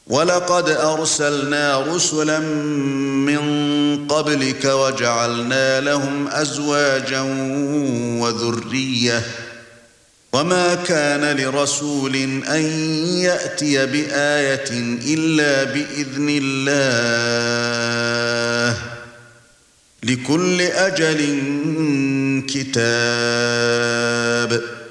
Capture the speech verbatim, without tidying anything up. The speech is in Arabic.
وَلَقَدْ أَرْسَلْنَا رُسُلًا مِّن قَبْلِكَ وَجَعَلْنَا لَهُمْ أَزْوَاجًا وَذُرِّيَّةً وَمَا كَانَ لِرَسُولٍ أَن يَأْتِيَ بِآيَةٍ إِلَّا بِإِذْنِ اللَّهِ لِكُلِّ أَجَلٍ كِتَابٌ